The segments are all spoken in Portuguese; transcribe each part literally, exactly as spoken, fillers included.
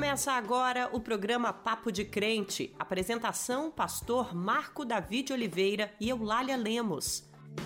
Começa agora o programa Papo de Crente. Apresentação, pastor Marco Davi de Oliveira e Eulália Lemos.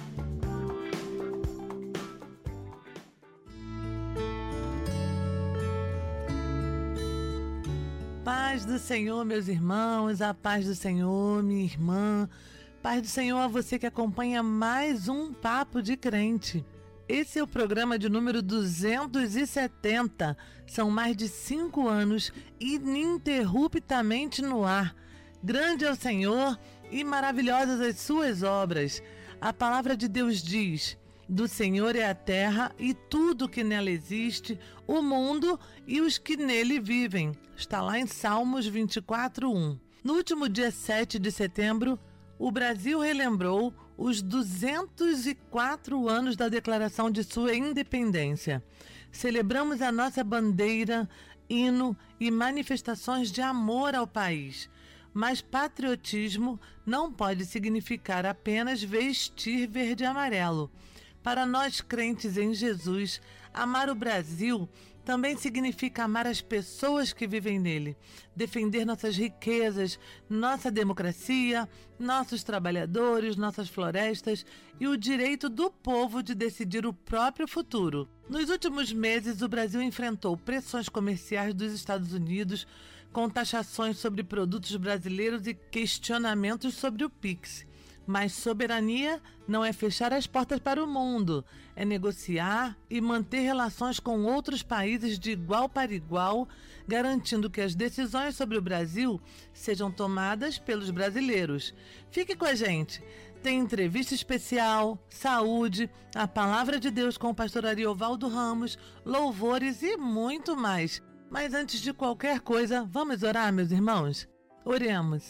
Paz do Senhor, meus irmãos, a paz do Senhor, minha irmã. Paz do Senhor a você que acompanha mais um Papo de Crente. Esse é o programa de número duzentos e setenta. São mais de cinco anos ininterruptamente no ar. Grande é o Senhor e maravilhosas as suas obras. A palavra de Deus diz: do Senhor é a terra e tudo que nela existe, o mundo e os que nele vivem. Está lá em Salmos vinte e quatro, um. No último dia sete de setembro, o Brasil relembrou os duzentos e quatro anos da declaração de sua independência. Celebramos a nossa bandeira, hino e manifestações de amor ao país. Mas patriotismo não pode significar apenas vestir verde e amarelo. Para nós crentes em Jesus, amar o Brasil também significa amar as pessoas que vivem nele, defender nossas riquezas, nossa democracia, nossos trabalhadores, nossas florestas e o direito do povo de decidir o próprio futuro. Nos últimos meses, o Brasil enfrentou pressões comerciais dos Estados Unidos, com taxações sobre produtos brasileiros e questionamentos sobre o Pix. Mas soberania não é fechar as portas para o mundo, é negociar e manter relações com outros países de igual para igual, garantindo que as decisões sobre o Brasil sejam tomadas pelos brasileiros. Fique com a gente! Tem entrevista especial, saúde, a palavra de Deus com o pastor Ariovaldo Ramos, louvores e muito mais. Mas antes de qualquer coisa, vamos orar, meus irmãos? Oremos.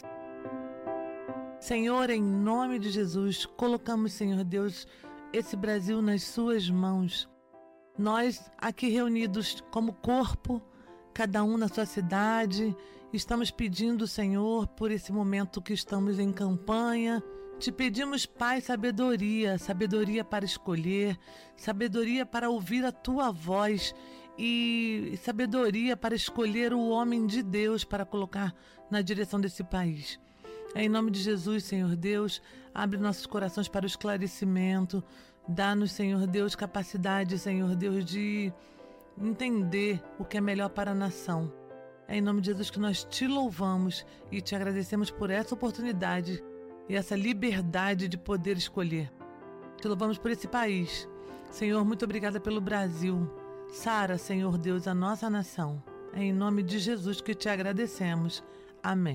Senhor, em nome de Jesus, colocamos, Senhor Deus, esse Brasil nas suas mãos. Nós, aqui reunidos como corpo, cada um na sua cidade, estamos pedindo, Senhor, por esse momento que estamos em campanha. Te pedimos, Pai, sabedoria, sabedoria para escolher, sabedoria para ouvir a Tua voz e sabedoria para escolher o homem de Deus para colocar na direção desse país. Em nome de Jesus, Senhor Deus, abre nossos corações para o esclarecimento. Dá-nos, Senhor Deus, capacidade, Senhor Deus, de entender o que é melhor para a nação. É em nome de Jesus que nós te louvamos e te agradecemos por essa oportunidade e essa liberdade de poder escolher. Te louvamos por esse país. Senhor, muito obrigada pelo Brasil. Sara, Senhor Deus, a nossa nação. É em nome de Jesus que te agradecemos. Amém.